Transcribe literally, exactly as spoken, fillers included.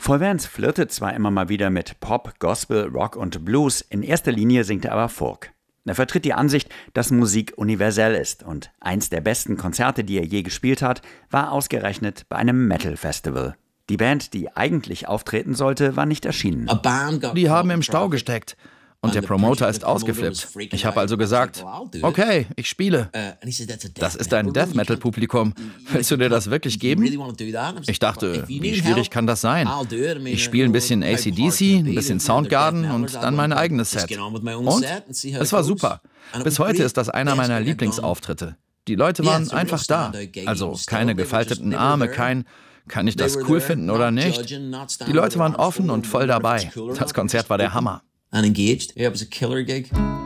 Foy Vance flirtet zwar immer mal wieder mit Pop, Gospel, Rock und Blues, in erster Linie singt er aber Folk. Er vertritt die Ansicht, dass Musik universell ist und eins der besten Konzerte, die er je gespielt hat, war ausgerechnet bei einem Metal-Festival. Die Band, die eigentlich auftreten sollte, war nicht erschienen. Die haben im Stau gesteckt. Und der Promoter ist ausgeflippt. Ich habe also gesagt, okay, ich spiele. Das ist ein Death-Metal-Publikum. Willst du dir das wirklich geben? Ich dachte, wie schwierig kann das sein? Ich spiele ein bisschen A C D C, ein bisschen Soundgarden und dann mein eigenes Set. Und es war super. Bis heute ist das einer meiner Lieblingsauftritte. Die Leute waren einfach da. Also keine gefalteten Arme, kein... Kann ich das cool finden oder nicht? Die Leute waren offen und voll dabei. Das Konzert war der Hammer. And engaged. Yeah, it was a killer gig.